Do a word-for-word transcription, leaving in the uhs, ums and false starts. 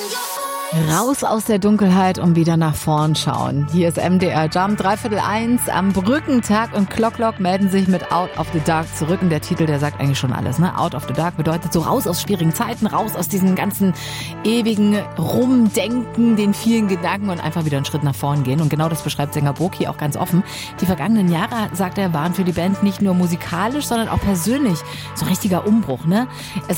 Raus aus der Dunkelheit und wieder nach vorn schauen. Hier ist M D R Jump, dreiviertel eins am Brückentag und Clock Clock melden sich mit Out of the Dark zurück. Und der Titel, der sagt eigentlich schon alles, ne? Out of the Dark bedeutet so raus aus schwierigen Zeiten, raus aus diesen ganzen ewigen Rumdenken, den vielen Gedanken und einfach wieder einen Schritt nach vorn gehen. Und genau das beschreibt Sänger Boki auch ganz offen. Die vergangenen Jahre, sagt er, waren für die Band nicht nur musikalisch, sondern auch persönlich so ein richtiger Umbruch, ne? Es